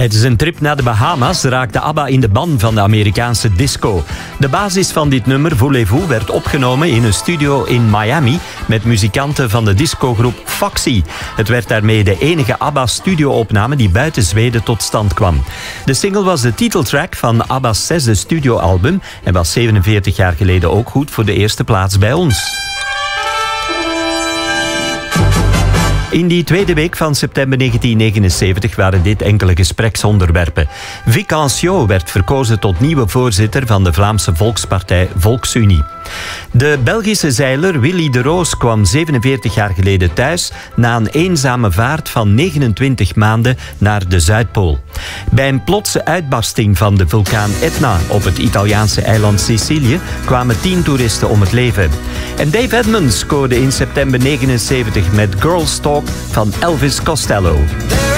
Tijdens een trip naar de Bahama's raakte ABBA in de ban van de Amerikaanse disco. De basis van dit nummer, Voulez-vous, werd opgenomen in een studio in Miami met muzikanten van de discogroep Foxy. Het werd daarmee de enige ABBA-studio-opname die buiten Zweden tot stand kwam. De single was de titeltrack van ABBA's 6e studioalbum en was 47 jaar geleden ook goed voor de eerste plaats bij ons. In die tweede week van september 1979 waren dit enkele gespreksonderwerpen. Vic Ancio werd verkozen tot nieuwe voorzitter van de Vlaamse volkspartij Volksunie. De Belgische zeiler Willy de Roos kwam 47 jaar geleden thuis na een eenzame vaart van 29 maanden naar de Zuidpool. Bij een plotse uitbarsting van de vulkaan Etna op het Italiaanse eiland Sicilië kwamen 10 toeristen om het leven. En Dave Edmunds scoorde in september 79 met Girls Talk van Elvis Costello.